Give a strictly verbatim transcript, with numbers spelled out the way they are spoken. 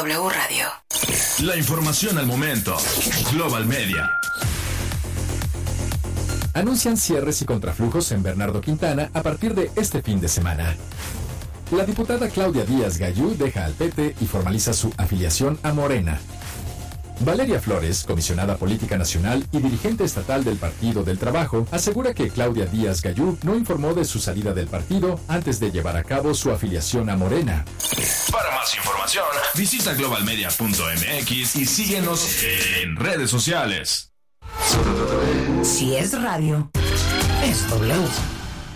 W Radio. La información al momento. Global Media. Anuncian cierres y contraflujos en Bernardo Quintana a partir de este fin de semana. La diputada Claudia Díaz Gayú deja al P T y formaliza su afiliación a Morena. Valeria Flores, comisionada política nacional y dirigente estatal del Partido del Trabajo, asegura que Claudia Díaz Gayú no informó de su salida del partido antes de llevar a cabo su afiliación a Morena. Para más información, visita global media punto m x y síguenos en redes sociales. Si es radio, es W.